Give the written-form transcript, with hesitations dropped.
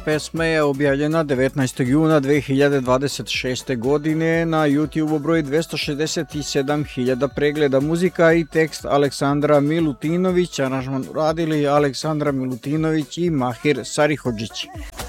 pesma je objavljena 19. juna 2026. godine na YouTube broji 267.000 pregleda. Muzika i tekst Aleksandra Milutinović, aranžman uradili Aleksandra Milutinović i Mahir Sarihodžić.